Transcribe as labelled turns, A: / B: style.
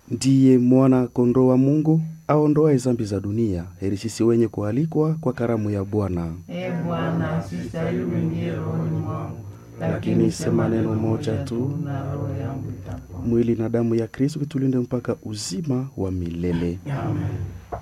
A: ndiye mwana kondoo wa Mungu aondoaye dhambi za dunia. Heri sisi wenye kualikwa kwa karamu ya Bwana.
B: Bwana, sistahili uingie rohoni mwangu,
A: Lakini sema neno moja tu,
B: na roho yangu itapona.
A: mwili na damu ya Kristo vitulinde mpaka uzima wa milele.
B: Amen.